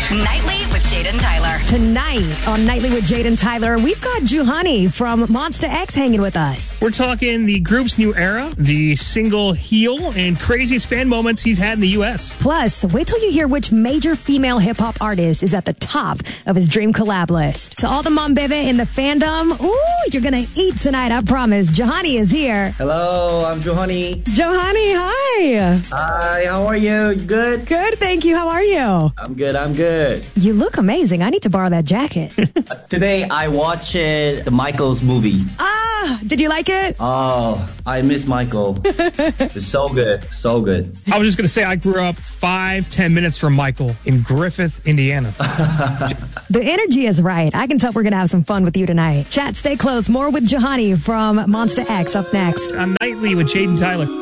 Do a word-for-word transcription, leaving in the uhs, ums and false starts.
Nightly with Jaden Tyler. Tonight on Nightly with Jaden Tyler, we've got Juhani from Monster X hanging with us. We're talking the group's new era, the single heel, and craziest fan moments he's had in the U S. Plus, wait till you hear which major female hip-hop artist is at the top of his dream collab list. To all the mom baby in the fandom, ooh, you're gonna eat tonight, I promise. Juhani is here. Hello, I'm Juhani. Juhani, hi. Hi, how are you? You good? Good, thank you. How are you? I'm good, I'm good. You look amazing. I need to borrow that jacket. uh, today I watched uh, the Michael's movie. Ah, did you like it? Oh, I miss Michael. It's so good, so good. I was just going to say, I grew up five, ten minutes from Michael in Griffith, Indiana. The energy is right. I can tell we're going to have some fun with you tonight. Chat, stay close. More with Juhani from Monster X up next. On Nightly with Jaden Tyler.